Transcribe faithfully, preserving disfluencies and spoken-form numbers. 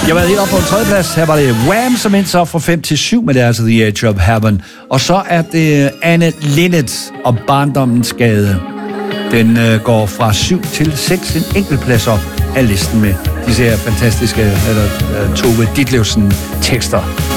Jeg var helt op på en tredje plads. Her var det Wham, som endte så fra fem til syv, men det er altså The Edge of Heaven. Og så er det Anne Linnet og Barndommens Gade. Den øh, går fra syv til seks, en enkelt plads op af listen med disse her fantastiske, eller uh, Tove Ditlevsen tekster.